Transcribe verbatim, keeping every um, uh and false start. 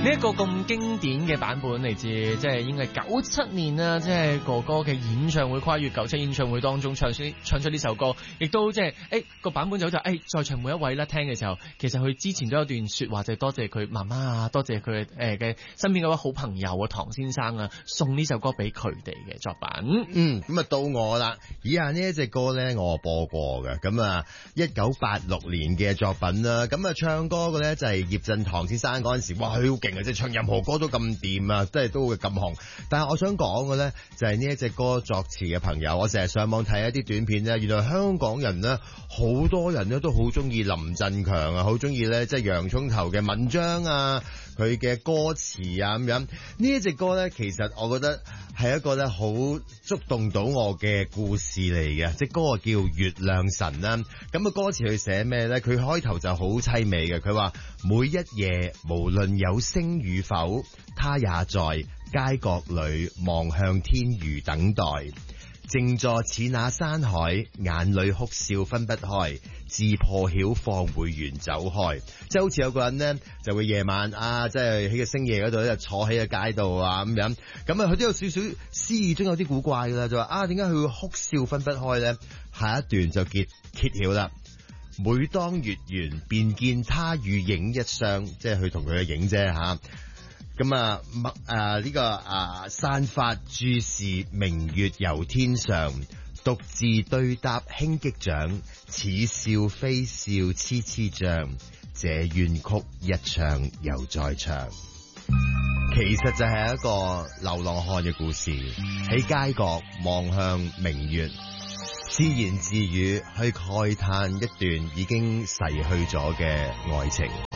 呢一個咁經典嘅版本嚟自，即係應該係九七年啦，即係哥哥嘅演唱會，跨越九七演唱會當中唱出唱出呢首歌，亦都即係誒個版本就好似誒在場每一位啦聽嘅時候，其實佢之前都有段說話，就係多謝佢媽媽啊，多謝佢誒嘅身邊嗰位好朋友啊，唐先生啊，送呢首歌俾佢哋嘅作品。 嗯，咁啊到我啦，以下呢一隻歌咧我播過嘅，咁啊一九八六年嘅作品啦，咁啊唱歌嘅咧就係葉振棠先生嗰陣時，哇佢好勁啊，即係唱任何歌都咁掂啊，即係都會咁紅。但係我想講嘅咧就係呢一隻歌作詞嘅朋友，我成日上網睇一啲短片咧，原來香港人咧好多人咧都好中意林振強啊，好中意咧即係洋蔥頭嘅文章啊，佢嘅歌詞啊咁樣。呢一隻歌咧其實我覺得係一個咧好觸動到我嘅故事嚟嘅，隻歌叫月亮神啦。咁個歌詞佢寫咩咧？佢開頭就好凄美嘅，佢話每一夜無論有星與否，他也在街角裏望向天如等待，靜坐似那山海，眼裏哭笑分不開，自破曉方會遠走開。即係好似有個人咧就會夜晚啊，即係喺個星夜嗰度咧坐喺個街度啊咁樣，咁啊佢都有少少詩意中有啲古怪噶啦，就話啊點解佢會哭笑分不開咧？下一段就揭揭曉啦。每當月圓，便見他與影一雙，即係佢同佢嘅影啫吓。咁啊，麥啊呢個啊散發注視明月遊天上，獨自對答輕擊掌，似笑非笑痴痴像，這怨曲一唱又再唱。其實就係一個流浪漢嘅故事，喺街角望向明月，自言自語去慨嘆一段已經逝去咗嘅愛情。